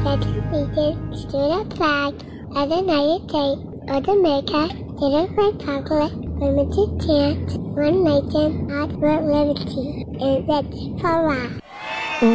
pledge allegiance to the flag of the United States of America, to the republic for which it stands, one nation, under liberty, and justice for all.